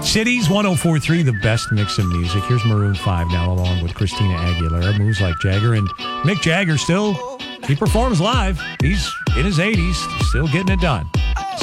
Cities 104.3, the best mix of music. Here's Maroon 5 now, along with Christina Aguilera, Moves Like Jagger. And Mick Jagger still, he performs live. He's in his 80s, still getting it done.